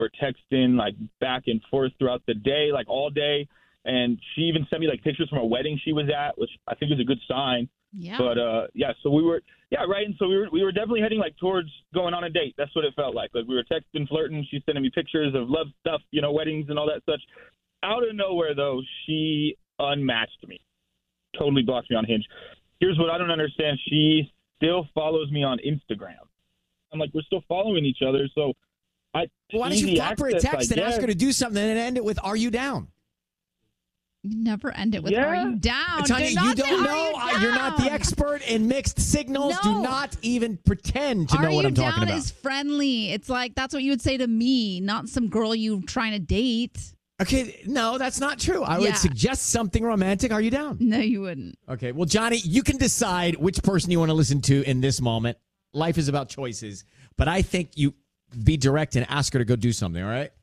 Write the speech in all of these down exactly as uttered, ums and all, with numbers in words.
We're texting like back and forth throughout the day, like all day. And she even sent me like pictures from a wedding she was at, which I think is a good sign. Yeah. But uh, yeah, so we were, yeah, right. And so we were, we were definitely heading like towards going on a date. That's what it felt like. Like we were texting, flirting. She's sending me pictures of love stuff, you know, weddings and all that such. Out of nowhere, though, she unmatched me. Totally blocked me on Hinge. Here's what I don't understand. She still follows me on Instagram. I'm like, we're still following each other. So I why don't you pop her a text and ask her to do something and end it with, "Are you down?" You never end it with, Yeah. "Are you down?" Tanya, Do not you don't say, "Are know. you Uh, You're not the down?" expert in mixed signals. No. Do not even pretend to Are know what you I'm talking down about. is friendly. It's like that's what you would say to me, not some girl you trying to date. Okay, no, that's not true. I Yeah. would suggest something romantic. Are you down? No, you wouldn't. Okay, well, Johnny, you can decide which person you want to listen to in this moment. Life is about choices, but I think you be direct and ask her to go do something, all right?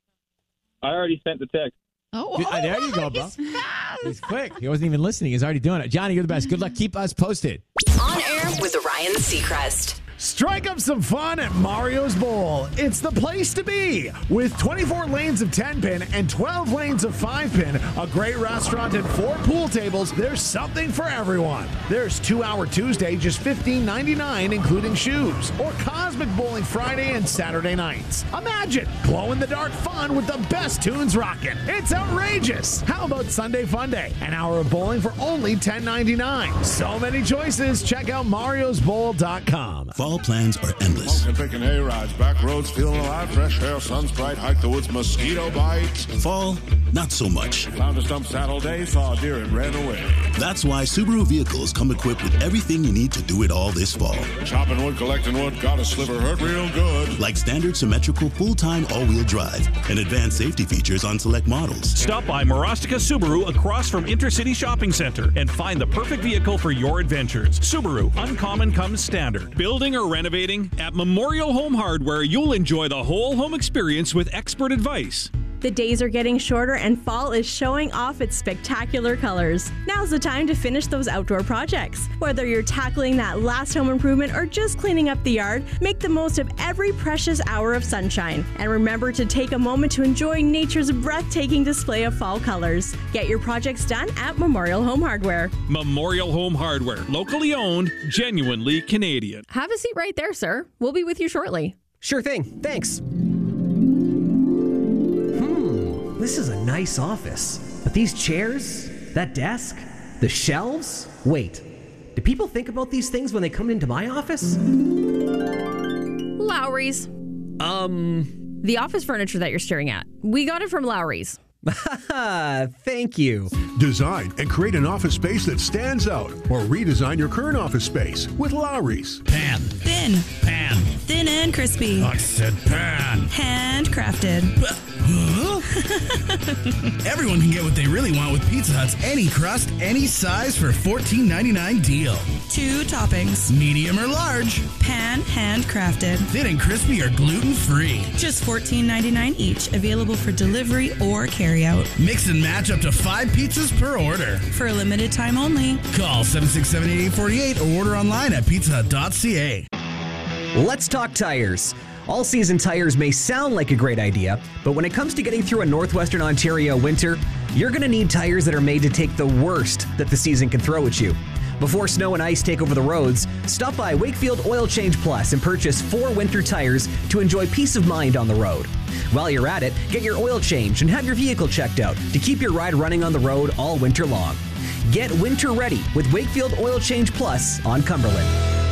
I already sent the text. Oh, Dude, oh there you go, bro. he's fast. He's quick. He wasn't even listening. He's already doing it. Johnny, you're the best. Good luck. Keep us posted. On air with Ryan Seacrest. Strike up some fun at Mario's Bowl. It's the place to be. With twenty-four lanes of ten-pin and twelve lanes of five-pin, a great restaurant and four pool tables, there's something for everyone. There's two-hour Tuesday, just fifteen ninety-nine, including shoes. Or Cosmic Bowling Friday and Saturday nights. Imagine glow-in-the-dark fun with the best tunes rocking. It's outrageous. How about Sunday Fun Day? An hour of bowling for only ten ninety-nine. So many choices. Check out marios bowl dot com. Fall plans are endless. Smoking, picking hay rides, back roads, feeling alive, fresh air, sun's bright, hike the woods, mosquito bites. Fall, not so much. Found a stump saddle day, saw a deer and ran away. That's why Subaru vehicles come equipped with everything you need to do it all this fall. Chopping wood, collecting wood, got a sliver, hurt real good. Like standard symmetrical full-time all-wheel drive and advanced safety features on select models. Stop by Marostica Subaru across from Intercity Shopping Center and find the perfect vehicle for your adventures. Subaru, uncommon comes standard. Building or renovating? At Memorial Home Hardware, you'll enjoy the whole home experience with expert advice. The days are getting shorter and fall is showing off its spectacular colors. Now's the time to finish those outdoor projects. Whether you're tackling that last home improvement or just cleaning up the yard, make the most of every precious hour of sunshine. And remember to take a moment to enjoy nature's breathtaking display of fall colors. Get your projects done at Memorial Home Hardware. Memorial Home Hardware, locally owned, genuinely Canadian. Have a seat right there, sir. We'll be with you shortly. Sure thing. Thanks. This is a nice office. But these chairs, that desk, the shelves? Wait, do people think about these things when they come into my office? Lowry's. Um... The office furniture that you're staring at. We got it from Lowry's. Thank you. Design and create an office space that stands out, or redesign your current office space with Lowry's. Pan. Thin. Pan. Thin and crispy. I said pan. Handcrafted. Huh? Everyone can get what they really want with Pizza Hut's any crust, any size for fourteen ninety-nine deal. Two toppings. Medium or large. Pan handcrafted. Thin and crispy or gluten-free. Just fourteen ninety-nine each. Available for delivery or carryout. Mix and match up to five pizzas per order. For a limited time only. Call seven six seven, eight eight four eight or order online at pizza hut dot c a. Let's talk tires. All-season tires may sound like a great idea, but when it comes to getting through a Northwestern Ontario winter, you're going to need tires that are made to take the worst that the season can throw at you. Before snow and ice take over the roads, stop by Wakefield Oil Change Plus and purchase four winter tires to enjoy peace of mind on the road. While you're at it, get your oil changed and have your vehicle checked out to keep your ride running on the road all winter long. Get winter ready with Wakefield Oil Change Plus on Cumberland.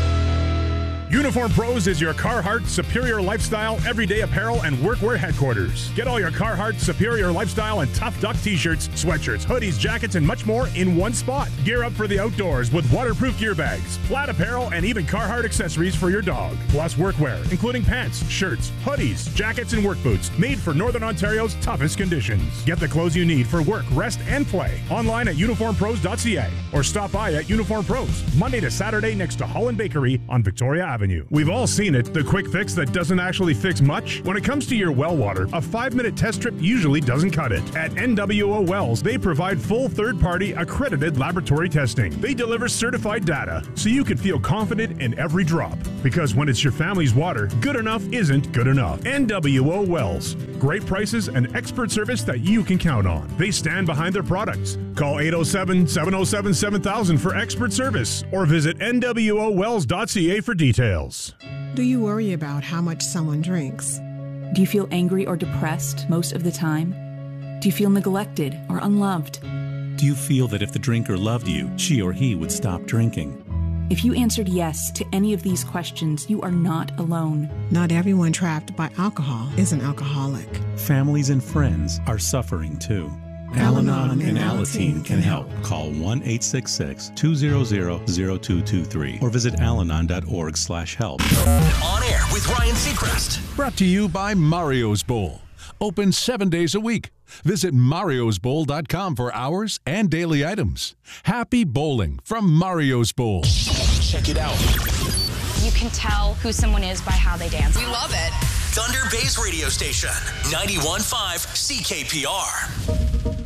Uniform Pros is your Carhartt Superior Lifestyle everyday apparel and workwear headquarters. Get all your Carhartt Superior Lifestyle and Tough Duck t-shirts, sweatshirts, hoodies, jackets, and much more in one spot. Gear up for the outdoors with waterproof gear bags, flat apparel, and even Carhartt accessories for your dog. Plus workwear, including pants, shirts, hoodies, jackets, and work boots, made for Northern Ontario's toughest conditions. Get the clothes you need for work, rest, and play. Online at uniform pros dot c a or stop by at Uniform Pros, Monday to Saturday next to Holland Bakery on Victoria Avenue. We've all seen it, the quick fix that doesn't actually fix much. When it comes to your well water, a five-minute test strip usually doesn't cut it. At N W O Wells, they provide full third-party accredited laboratory testing. They deliver certified data, so you can feel confident in every drop. Because when it's your family's water, good enough isn't good enough. N W O Wells. Great prices and expert service that you can count on. They stand behind their products. Call eight oh seven, seven oh seven, seven thousand for expert service or visit N W O wells dot C A for details. Do you worry about how much someone drinks? Do you feel angry or depressed most of the time? Do you feel neglected or unloved? Do you feel that if the drinker loved you, she or he would stop drinking? If you answered yes to any of these questions, you are not alone. Not everyone trapped by alcohol is an alcoholic. Families and friends are suffering too. Al-Anon and Alateen can help. Call one eight six six, two hundred, zero two two three or visit alanon dot org slash help. On air with Ryan Seacrest. Brought to you by Mario's Bowl. Open seven days a week. Visit marios bowl dot com for hours and daily items. Happy bowling from Mario's Bowl. Check it out. You can tell who someone is by how they dance. We love it. Thunder Bay's radio station, ninety-one point five C K P R.